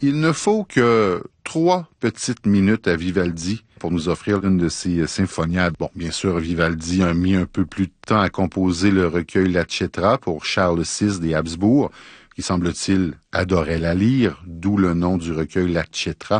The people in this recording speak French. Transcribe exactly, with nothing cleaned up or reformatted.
Il ne faut que trois petites minutes à Vivaldi pour nous offrir une de ses symphoniades. Bon, bien sûr, Vivaldi a mis un peu plus de temps à composer le recueil L'Accetta pour Charles six des Habsbourg, qui semble-t-il adorait la lire, d'où le nom du recueil L'Accetta.